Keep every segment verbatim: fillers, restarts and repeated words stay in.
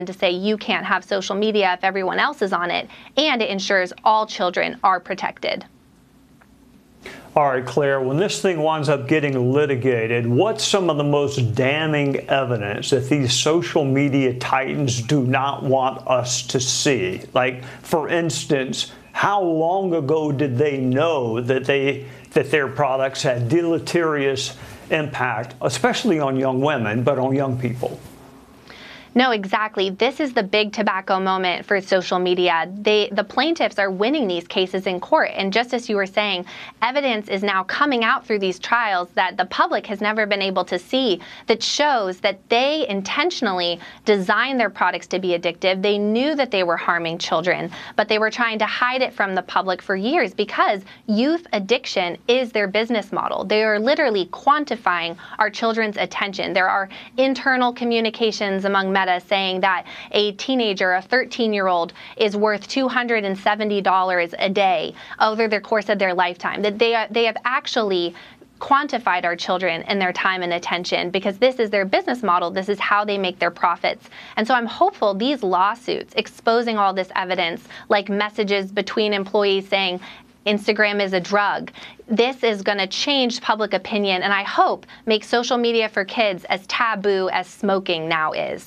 to say you can't have social media if everyone else is on it, and it ensures all children are protected. All right, Claire, when this thing winds up getting litigated, what's some of the most damning evidence that these social media titans do not want us to see? Like, for instance, how long ago did they know that they that their products had deleterious impact, especially on young women, but on young people? No, exactly. This is the big tobacco moment for social media. They, the plaintiffs are winning these cases in court. And just as you were saying, evidence is now coming out through these trials that the public has never been able to see that shows that they intentionally designed their products to be addictive. They knew that they were harming children, but they were trying to hide it from the public for years because youth addiction is their business model. They are literally quantifying our children's attention. There are internal communications among Meta saying that a teenager, a thirteen-year-old, is worth two hundred seventy dollars a day over the course of their lifetime. That they, they have actually quantified our children and their time and attention because this is their business model. This is how they make their profits. And so I'm hopeful these lawsuits exposing all this evidence, like messages between employees saying Instagram is a drug, this is going to change public opinion and I hope make social media for kids as taboo as smoking now is.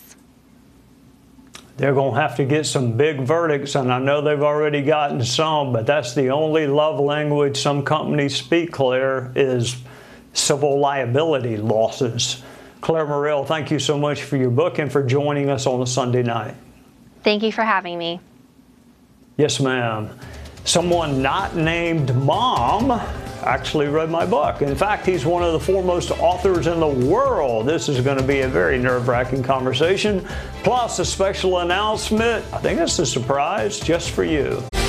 They're going to have to get some big verdicts, and I know they've already gotten some, but that's the only love language some companies speak, Claire, is civil liability losses. Claire Morrell, thank you so much for your book and for joining us on a Sunday night. Thank you for having me. Yes, ma'am. Someone not named Mom actually read my book. In fact, he's one of the foremost authors in the world. This is going to be a very nerve-wracking conversation, plus a special announcement. I think it's a surprise just for you.